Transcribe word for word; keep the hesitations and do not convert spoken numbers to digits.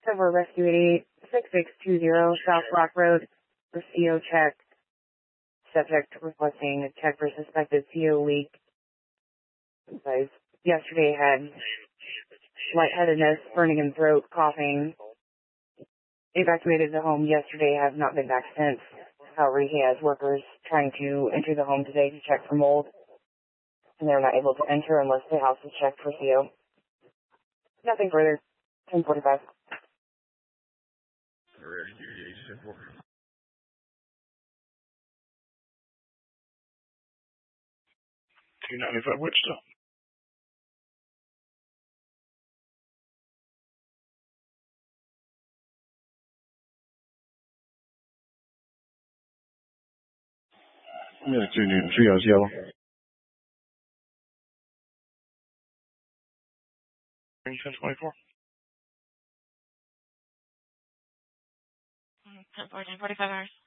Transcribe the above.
Silver Rescue eighty-eight, six six two zero South Rock Road for C O check. Subject requesting a check for suspected C O leak. Guys, yesterday had lightheadedness, burning in throat, coughing. Evacuated the home yesterday, have not been back since. However, he has workers trying to enter the home today to check for mold, and they're not able to enter unless the house is checked for C O. Nothing further. ten forty-five. two ninety-five Wichita. I'm going to two Newton Trios yellow. ten twenty-four. ten fourteen, forty-five hours.